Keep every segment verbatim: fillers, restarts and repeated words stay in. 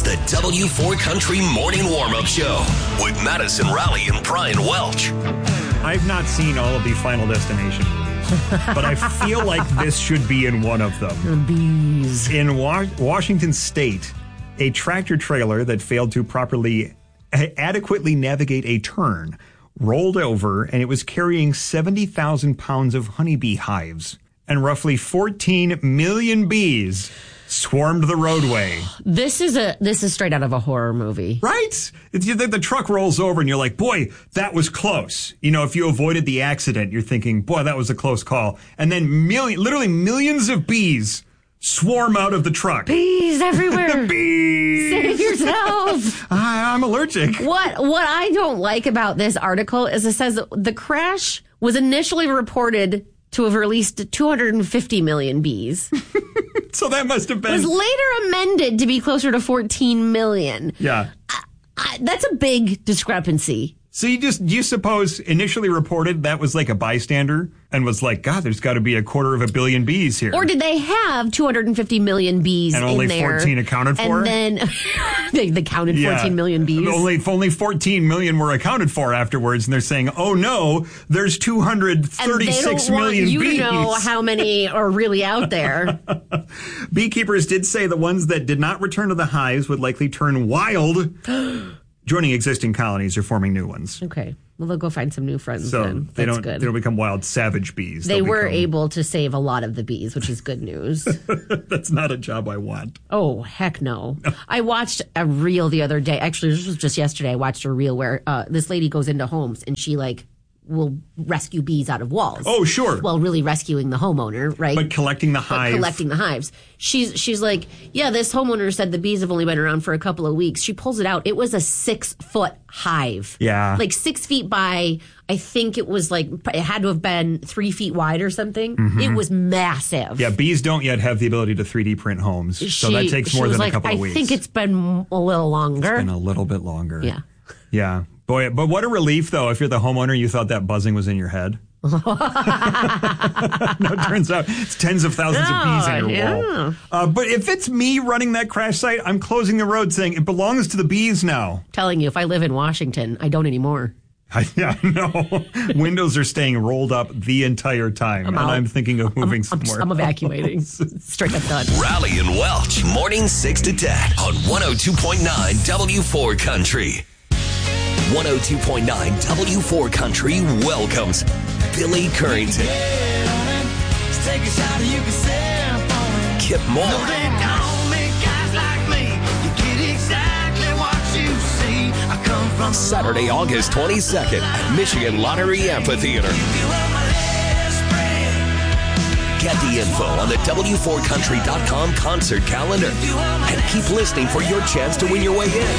the W four Country Morning Warm-Up Show with Madison Rowley and Brian Welch. I've not seen all of the Final Destination movies, but I feel like this should be in one of them. Bees. In Wa- Washington State, a tractor trailer that failed to properly a- adequately navigate a turn rolled over, and it was carrying seventy thousand pounds of honeybee hives, and roughly fourteen million bees swarmed the roadway. This is a this is straight out of a horror movie. Right? It's, the, the truck rolls over and you're like, boy, that was close. You know, if you avoided the accident, you're thinking, boy, that was a close call. And then million, literally millions of bees swarm out of the truck. Bees everywhere. Bees. Save yourself. I, I'm allergic. What what I don't like about this article is it says that the crash was initially reported to have released two hundred fifty million bees. So that must have been... was later amended to be closer to fourteen million. Yeah. I, I, that's a big discrepancy. So you just, you suppose initially reported that was like a bystander and was like, God, there's got to be a quarter of a billion bees here. Or did they have two hundred fifty million bees and only in there? fourteen accounted for? And then they, they counted yeah. fourteen million bees. Only, only fourteen million were accounted for afterwards. And they're saying, oh no, there's two hundred thirty-six million bees. You to know how many are really out there. Beekeepers did say the ones that did not return to the hives would likely turn wild. Joining existing colonies or forming new ones. Okay. Well, they'll go find some new friends so then. they That's don't, good. They don't become wild savage bees. They They'll were become... able to save a lot of the bees, which is good news. That's not a job I want. Oh, heck no. I watched a reel the other day. Actually, this was just yesterday. I watched a reel where uh, this lady goes into homes and she like will rescue bees out of walls. Oh, sure. Well, really rescuing the homeowner, right? But collecting the hive. But collecting the hives. She's she's like, yeah, this homeowner said the bees have only been around for a couple of weeks. She pulls it out. It was a six foot hive. Yeah. Like six feet by, I think it was like, it had to have been three feet wide or something. Mm-hmm. It was massive. Yeah, bees don't yet have the ability to three D print homes. She, so that takes more than like, a couple I of weeks. I think it's been a little longer. It's been a little bit longer. Yeah. Yeah. Boy, but what a relief, though, if you're the homeowner, you thought that buzzing was in your head. No, it turns out it's tens of thousands oh, of bees in your yeah. wall. Uh, but if it's me running that crash site, I'm closing the road saying it belongs to the bees now. Telling you, if I live in Washington, I don't anymore. I, yeah, no. Windows are staying rolled up the entire time, I'm and out. I'm thinking of moving I'm, somewhere. I'm, I'm evacuating. Straight up done. Rowley and Welch, morning six to ten on one oh two point nine W four Country. one oh two point nine W four Country welcomes Billy Currington, Kip Moore, Saturday, August twenty-second at Michigan Lottery Amphitheater. Get the info on the W four country dot com concert calendar and keep listening for your chance to win your way in.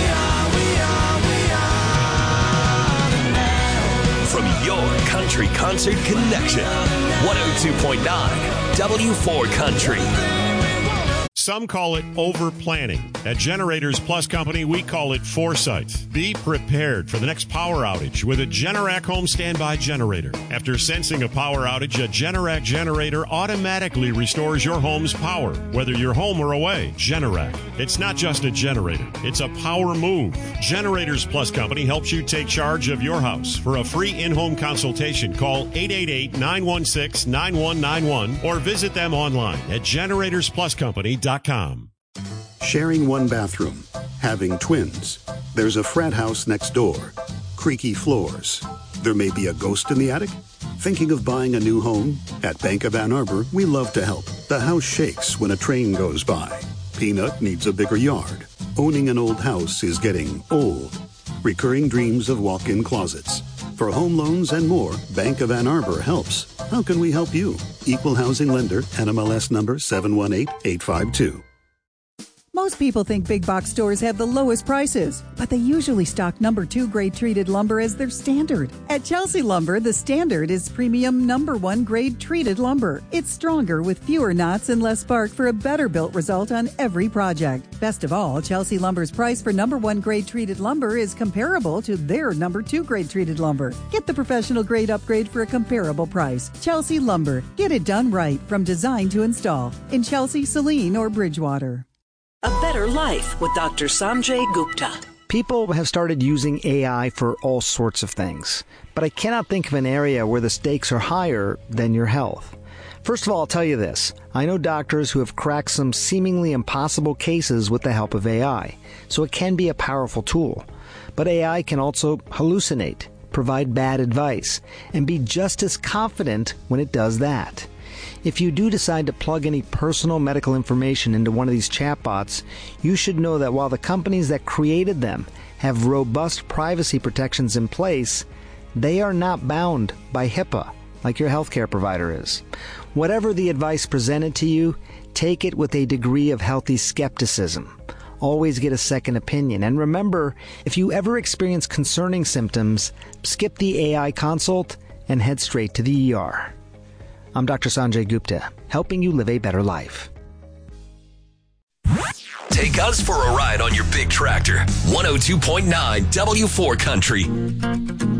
From your country concert connection, one oh two point nine W four Country. Some call it over-planning. At Generators Plus Company, we call it foresight. Be prepared for the next power outage with a Generac home standby generator. After sensing a power outage, a Generac generator automatically restores your home's power, whether you're home or away. Generac. It's not just a generator. It's a power move. Generators Plus Company helps you take charge of your house. For a free in-home consultation, call eight eight eight, nine one six, nine one nine one or visit them online at generators plus company dot com. Sharing one bathroom, having twins. There's a frat house next door. Creaky floors. There may be a ghost in the attic. Thinking of buying a new home? At Bank of Ann Arbor, we love to help. The house shakes when a train goes by. Peanut needs a bigger yard. Owning an old house is getting old. Recurring dreams of walk-in closets. For home loans and more, Bank of Ann Arbor helps. How can we help you? Equal housing lender, N M L S number seven one eight, eight five two. Most people think big box stores have the lowest prices, but they usually stock number two grade treated lumber as their standard. At Chelsea Lumber, the standard is premium number one grade treated lumber. It's stronger with fewer knots and less bark for a better built result on every project. Best of all, Chelsea Lumber's price for number one grade treated lumber is comparable to their number two grade treated lumber. Get the professional grade upgrade for a comparable price. Chelsea Lumber. Get it done right from design to install. In Chelsea, Saline, or Bridgewater. A Better Life with Doctor Sanjay Gupta. People have started using A I for all sorts of things, but I cannot think of an area where the stakes are higher than your health. First of all, I'll tell you this. I know doctors who have cracked some seemingly impossible cases with the help of A I, so it can be a powerful tool. But A I can also hallucinate, provide bad advice, and be just as confident when it does that. If you do decide to plug any personal medical information into one of these chatbots, you should know that while the companies that created them have robust privacy protections in place, they are not bound by HIPAA like your healthcare provider is. Whatever the advice presented to you, take it with a degree of healthy skepticism. Always get a second opinion. And remember, if you ever experience concerning symptoms, skip the A I consult and head straight to the E R. I'm Doctor Sanjay Gupta, helping you live a better life. Take us for a ride on your big tractor. one oh two point nine W four Country.